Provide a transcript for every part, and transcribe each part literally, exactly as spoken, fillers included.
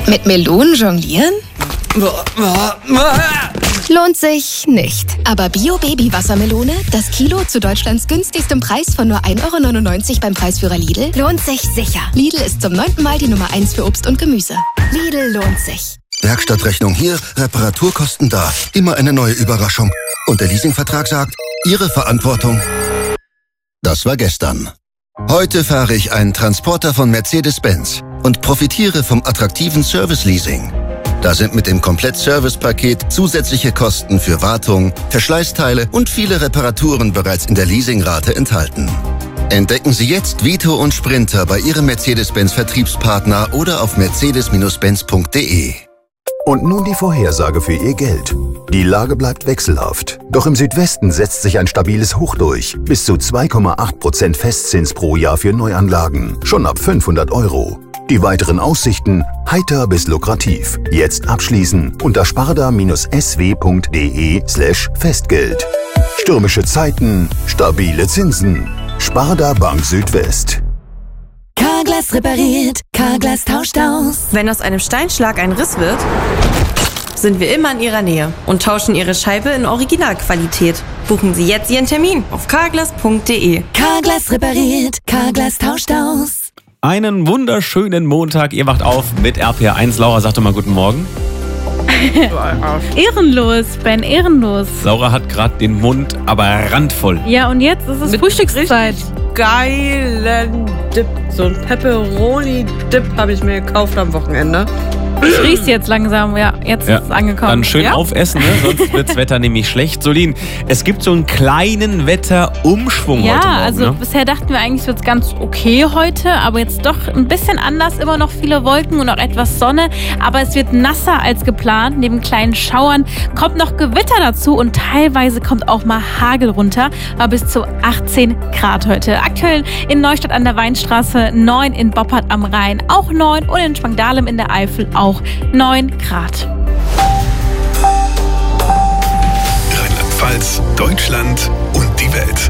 Mit Melonen jonglieren? Lohnt sich nicht. Aber Bio-Baby-Wassermelone, das Kilo zu Deutschlands günstigstem Preis von nur ein Euro neunundneunzig beim Preisführer Lidl, lohnt sich sicher. Lidl ist zum neunten Mal die Nummer eins für Obst und Gemüse. Lidl lohnt sich. Werkstattrechnung hier, Reparaturkosten da. Immer eine neue Überraschung. Und der Leasingvertrag sagt, Ihre Verantwortung. Das war gestern. Heute fahre ich einen Transporter von Mercedes-Benz und profitiere vom attraktiven Service-Leasing. Da sind mit dem Komplett-Service-Paket zusätzliche Kosten für Wartung, Verschleißteile und viele Reparaturen bereits in der Leasingrate enthalten. Entdecken Sie jetzt Vito und Sprinter bei Ihrem Mercedes-Benz-Vertriebspartner oder auf mercedes Benz punkt de. Und nun die Vorhersage für Ihr Geld. Die Lage bleibt wechselhaft. Doch im Südwesten setzt sich ein stabiles Hoch durch. Bis zu zwei Komma acht Prozent Festzins pro Jahr für Neuanlagen. Schon ab fünfhundert Euro. Die weiteren Aussichten heiter bis lukrativ. Jetzt abschließen unter sparda-sw punkt de slash Festgeld. Stürmische Zeiten, stabile Zinsen. Sparda Bank Südwest. Carglass repariert, Carglass tauscht aus. Wenn aus einem Steinschlag ein Riss wird, sind wir immer in Ihrer Nähe und tauschen Ihre Scheibe in Originalqualität. Buchen Sie jetzt Ihren Termin auf carglass punkt de. Carglass repariert, Carglass tauscht aus. Einen wunderschönen Montag. Ihr wacht auf mit R P R eins. Laura, sag doch mal guten Morgen. Ehrenlos, Ben, ehrenlos. Laura hat gerade den Mund aber randvoll. Ja, und jetzt ist es Mit Frühstückszeit. Geilen Dip. So ein Pepperoni-Dip habe ich mir gekauft am Wochenende. Ich riech's jetzt langsam, ja, jetzt Ja, ist es angekommen. Dann schön ja? aufessen, ne? Sonst wird das Wetter nämlich schlecht. Solin, es gibt so einen kleinen Wetterumschwung Ja, heute Morgen. also ne? bisher dachten wir eigentlich, es wird ganz okay heute, aber jetzt doch ein bisschen anders, immer noch viele Wolken und auch etwas Sonne, aber es wird nasser als geplant. Neben kleinen Schauern kommt noch Gewitter dazu und teilweise kommt auch mal Hagel runter, aber bis zu achtzehn Grad heute. Aktuell in Neustadt an der Weinstraße neun, in Boppard am Rhein auch neun und in Spangdahlem in der Eifel auch neun Grad. Rheinland-Pfalz, Deutschland und die Welt.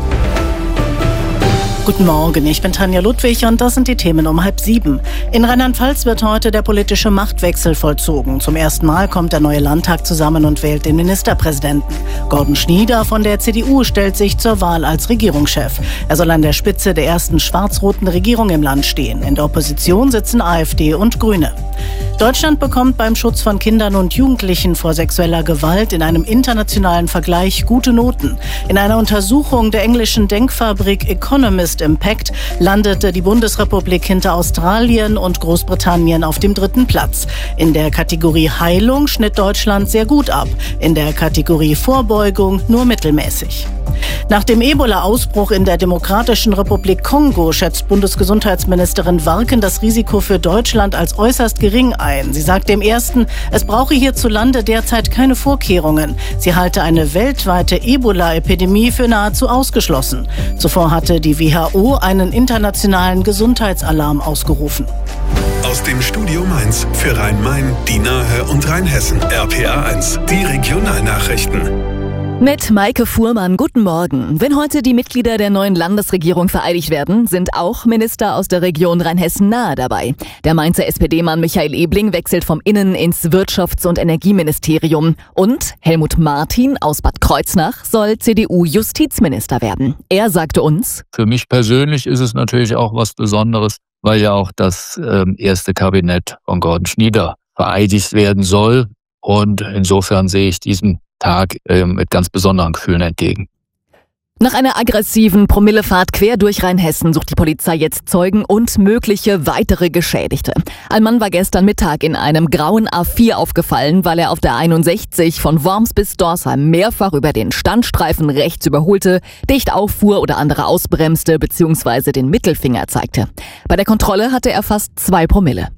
Guten Morgen, ich bin Tanja Ludwig und das sind die Themen um halb sieben. In Rheinland-Pfalz wird heute der politische Machtwechsel vollzogen. Zum ersten Mal kommt der neue Landtag zusammen und wählt den Ministerpräsidenten. Gordon Schnieder von der C D U stellt sich zur Wahl als Regierungschef. Er soll an der Spitze der ersten schwarz-roten Regierung im Land stehen. In der Opposition sitzen AfD und Grüne. Deutschland bekommt beim Schutz von Kindern und Jugendlichen vor sexueller Gewalt in einem internationalen Vergleich gute Noten. In einer Untersuchung der englischen Denkfabrik Economist Impact landete die Bundesrepublik hinter Australien und Großbritannien auf dem dritten Platz. In der Kategorie Heilung schnitt Deutschland sehr gut ab, in der Kategorie Vorbeugung nur mittelmäßig. Nach dem Ebola-Ausbruch in der Demokratischen Republik Kongo schätzt Bundesgesundheitsministerin Warken das Risiko für Deutschland als äußerst gering ein. Sie sagt dem Ersten, es brauche hierzulande derzeit keine Vorkehrungen. Sie halte eine weltweite Ebola-Epidemie für nahezu ausgeschlossen. Zuvor hatte die W H O einen internationalen Gesundheitsalarm ausgerufen. Aus dem Studio Mainz für Rhein-Main, die Nahe und Rheinhessen. R P R eins, die Regionalnachrichten. Mit Maike Fuhrmann, guten Morgen. Wenn heute die Mitglieder der neuen Landesregierung vereidigt werden, sind auch Minister aus der Region Rheinhessen nahe dabei. Der Mainzer S P D-Mann Michael Ebling wechselt vom Innen- ins Wirtschafts- und Energieministerium. Und Helmut Martin aus Bad Kreuznach soll C D U-Justizminister werden. Er sagte uns: Für mich persönlich ist es natürlich auch was Besonderes, weil ja auch das äh, erste Kabinett von Gordon Schnieder vereidigt werden soll. Und insofern sehe ich diesen Tag äh, mit ganz besonderen Gefühlen entgegen. Nach einer aggressiven Promillefahrt quer durch Rheinhessen sucht die Polizei jetzt Zeugen und mögliche weitere Geschädigte. Ein Mann war gestern Mittag in einem grauen A vier aufgefallen, weil er auf der einundsechzig von Worms bis Dorsheim mehrfach über den Standstreifen rechts überholte, dicht auffuhr oder andere ausbremste bzw. den Mittelfinger zeigte. Bei der Kontrolle hatte er fast zwei Promille.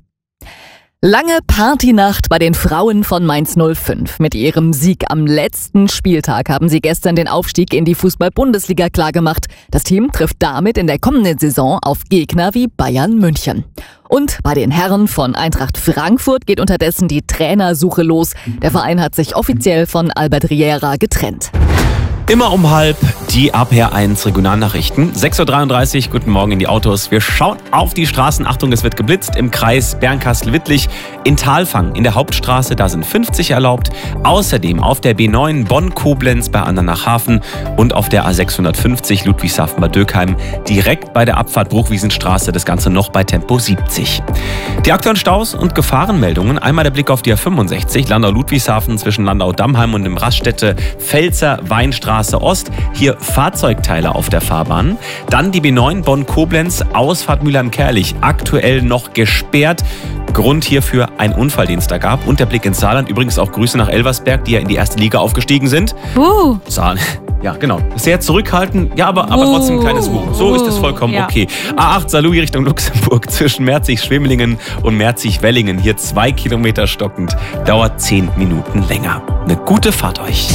Lange Partynacht bei den Frauen von Mainz null fünf. Mit ihrem Sieg am letzten Spieltag haben sie gestern den Aufstieg in die Fußball-Bundesliga klargemacht. Das Team trifft damit in der kommenden Saison auf Gegner wie Bayern München. Und bei den Herren von Eintracht Frankfurt geht unterdessen die Trainersuche los. Der Verein hat sich offiziell von Albert Riera getrennt. Immer um halb die R P R eins Regionalnachrichten. sechs Uhr dreiunddreißig, guten Morgen in die Autos. Wir schauen auf die Straßen. Achtung, es wird geblitzt im Kreis Bernkastel-Wittlich. In Talfang, in der Hauptstraße, da sind fünfzig erlaubt. Außerdem auf der B neun Bonn-Koblenz bei Andernach-Hafen und auf der A sechshundertfünfzig Ludwigshafen-Bad Dürkheim direkt bei der Abfahrt Bruchwiesenstraße. Das Ganze noch bei Tempo siebzig. Die aktuellen Staus und Gefahrenmeldungen. Einmal der Blick auf die A fünfundsechzig, Landau-Ludwigshafen zwischen Landau-Dammheim und dem Raststätte Pfälzer-Weinstraße Ost. Hier Fahrzeugteile auf der Fahrbahn. Dann die B neun Bonn-Koblenz, Ausfahrt Mülheim-Kerlich, aktuell noch gesperrt. Grund hierfür ein Unfall, den es da gab. Und der Blick ins Saarland. Übrigens auch Grüße nach Elversberg, die ja in die erste Liga aufgestiegen sind. Uh. Saarland. Ja, genau. Sehr zurückhaltend, ja, aber, aber trotzdem ein kleines Wuh. So ist es vollkommen Ja. okay. A acht Saarlouis Richtung Luxemburg zwischen Merzig-Schwemelingen und Merzig-Wellingen. Hier zwei Kilometer stockend. Dauert zehn Minuten länger. Eine gute Fahrt euch.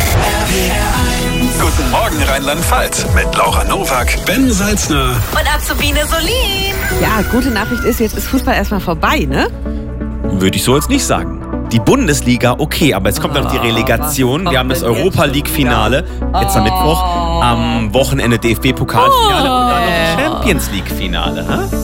Guten Morgen Rheinland-Pfalz mit Laura Nowak, Ben Salzner und Azubine Solin. Ja, gute Nachricht ist, jetzt ist Fußball erstmal vorbei, ne? Würde ich so jetzt nicht sagen. Die Bundesliga, okay, aber jetzt kommt noch die Relegation. Wir haben das Europa-League-Finale, jetzt am Mittwoch, am Wochenende D F B-Pokalfinale und dann noch Champions League-Finale.